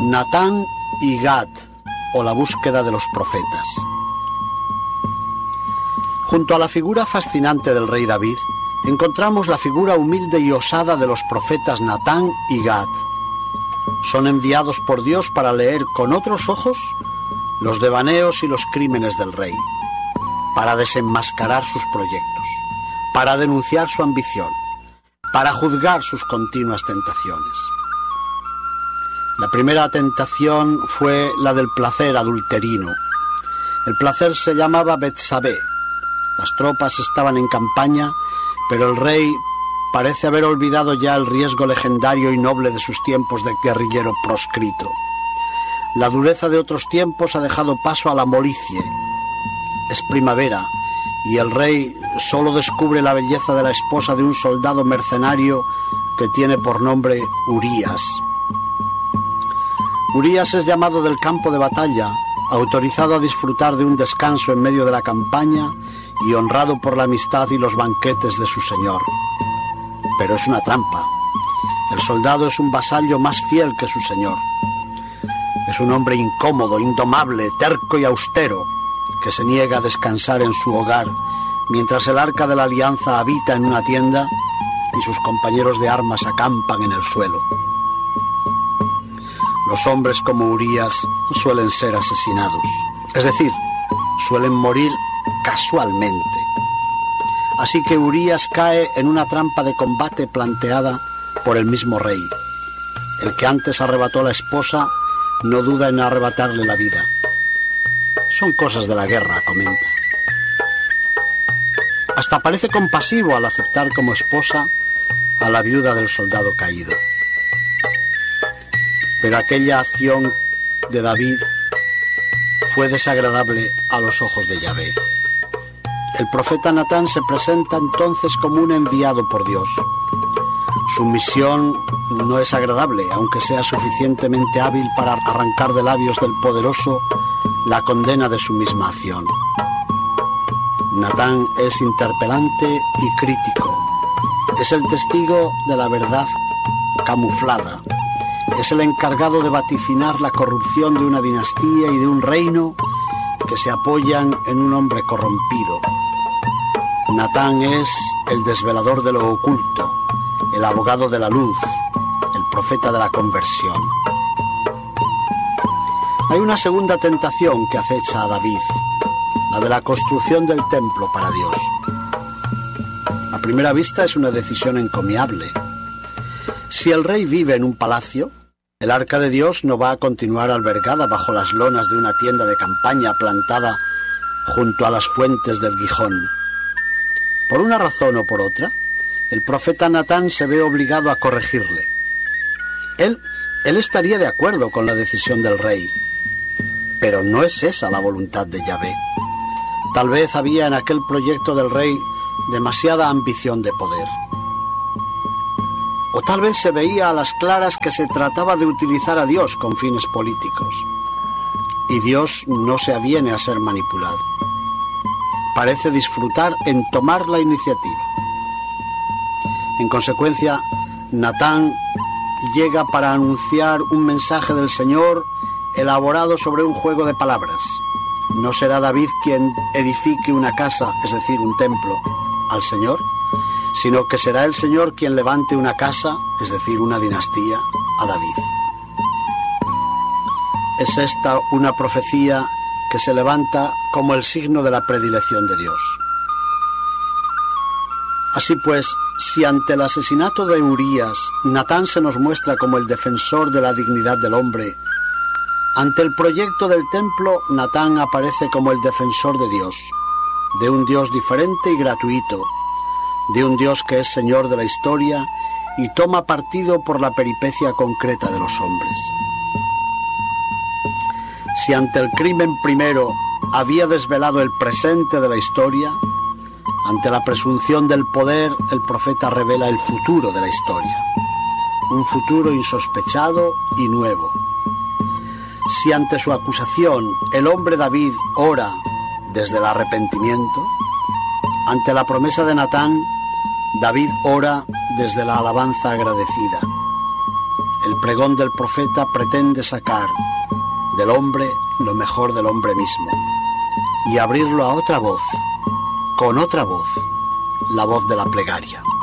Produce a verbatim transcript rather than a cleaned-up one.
Natán y Gad, o la búsqueda de los profetas. Junto a la figura fascinante del rey David, encontramos la figura humilde y osada de los profetas Natán y Gad. Son enviados por Dios para leer con otros ojos los devaneos y los crímenes del rey, para desenmascarar sus proyectos, para denunciar su ambición, para juzgar sus continuas tentaciones. La primera tentación fue la del placer adulterino. El placer se llamaba Betsabé. Las tropas estaban en campaña, pero el rey parece haber olvidado ya el riesgo legendario y noble de sus tiempos de guerrillero proscrito. La dureza de otros tiempos ha dejado paso a la molicie. Es primavera y el rey solo descubre la belleza de la esposa de un soldado mercenario que tiene por nombre Urías. Urías es llamado del campo de batalla, autorizado a disfrutar de un descanso en medio de la campaña y honrado por la amistad y los banquetes de su señor. Pero es una trampa. El soldado es un vasallo más fiel que su señor. Es un hombre incómodo, indomable, terco y austero, que se niega a descansar en su hogar, mientras el arca de la alianza habita en una tienda y sus compañeros de armas acampan en el suelo. Los hombres como Urías suelen ser asesinados, es decir, suelen morir casualmente. Así que Urías cae en una trampa de combate planteada por el mismo rey. El que antes arrebató a la esposa no duda en arrebatarle la vida. Son cosas de la guerra, comenta. Hasta parece compasivo al aceptar como esposa a la viuda del soldado caído. Pero aquella acción de David fue desagradable a los ojos de Yahvé. El profeta Natán se presenta entonces como un enviado por Dios. Su misión no es agradable, aunque sea suficientemente hábil para arrancar de labios del poderoso la condena de su misma acción. Natán es interpelante y crítico. Es el testigo de la verdad camuflada. Es el encargado de vaticinar la corrupción de una dinastía y de un reino que se apoyan en un hombre corrompido. Natán es el desvelador de lo oculto, el abogado de la luz, el profeta de la conversión. Hay una segunda tentación que acecha a David, la de la construcción del templo para Dios. A primera vista es una decisión encomiable. Si el rey vive en un palacio, el arca de Dios no va a continuar albergada bajo las lonas de una tienda de campaña plantada junto a las fuentes del Gijón. Por una razón o por otra, el profeta Natán se ve obligado a corregirle. Él, él estaría de acuerdo con la decisión del rey, pero no es esa la voluntad de Yahvé. Tal vez había en aquel proyecto del rey demasiada ambición de poder. O tal vez se veía a las claras que se trataba de utilizar a Dios con fines políticos. Y Dios no se aviene a ser manipulado. Parece disfrutar en tomar la iniciativa. En consecuencia, Natán llega para anunciar un mensaje del Señor elaborado sobre un juego de palabras. No será David quien edifique una casa, es decir, un templo, al Señor, sino que será el Señor quien levante una casa, es decir, una dinastía, a David. Es esta una profecía que se levanta como el signo de la predilección de Dios. Así pues, si ante el asesinato de Urías, Natán se nos muestra como el defensor de la dignidad del hombre, ante el proyecto del templo, Natán aparece como el defensor de Dios, de un Dios diferente y gratuito, de un Dios que es Señor de la historia y toma partido por la peripecia concreta de los hombres. Si ante el crimen primero había desvelado el presente de la historia, ante la presunción del poder, el profeta revela el futuro de la historia, un futuro insospechado y nuevo. Si ante su acusación el hombre David ora desde el arrepentimiento, ante la promesa de Natán, David ora desde la alabanza agradecida. El pregón del profeta pretende sacar del hombre lo mejor del hombre mismo y abrirlo a otra voz, con otra voz, la voz de la plegaria.